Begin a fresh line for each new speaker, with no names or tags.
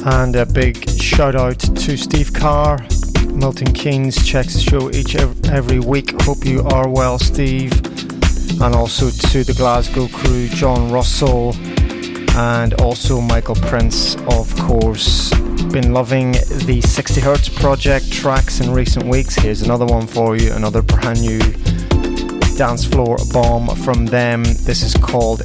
And a big shout out to Steve Carr. Milton Keynes checks the show every week. Hope you are well, Steve. And also to the Glasgow crew, John Russell, and also Michael Prince, of course. Been loving the 60Hz project tracks in recent weeks. Here's another one for you, another brand new dance floor bomb from them. This is called